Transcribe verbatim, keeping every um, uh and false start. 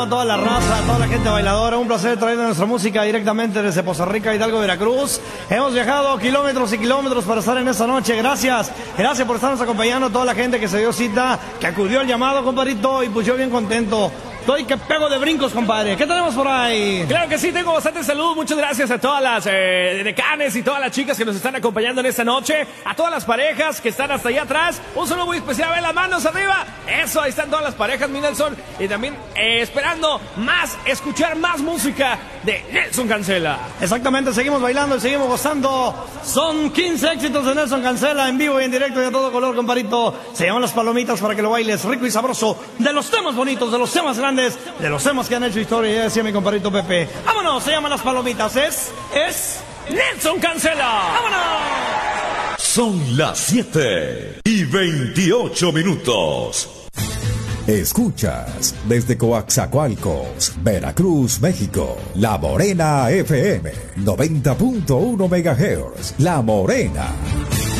acompañando a toda la raza, a toda la gente bailadora. Un placer traer nuestra música directamente desde Poza Rica, Hidalgo, Veracruz. Hemos viajado kilómetros y kilómetros para estar en esta noche. Gracias, gracias por estarnos acompañando a toda la gente que se dio cita, que acudió al llamado, compadrito, y pues yo bien contento. Estoy que pego de brincos, compadre. ¿Qué tenemos por ahí? Claro que sí, tengo bastante salud. Muchas gracias a todas las eh, decanes y todas las chicas que nos están acompañando en esta noche. A todas las parejas que están hasta allá atrás. Un saludo muy especial. Ven las manos arriba. Eso, ahí están todas las parejas, mi Nelson. Y también eh, esperando más, escuchar más música de Nelson Cancela. Exactamente, seguimos bailando y seguimos gozando. Son quince éxitos de Nelson Cancela en vivo y en directo y a todo color, compadrito. Se llaman Las Palomitas para que lo bailes rico y sabroso. De los temas bonitos, de los temas grandes, de los temas que han hecho historia, ya decía mi compadrito Pepe. ¡Vámonos! Se llaman Las Palomitas. Es... es... Nelson Cancela. ¡Vámonos! Son las siete y veintiocho minutos. Escuchas desde Coaxacualcos, Veracruz, México, La Morena F M, noventa punto uno megahertz. La Morena.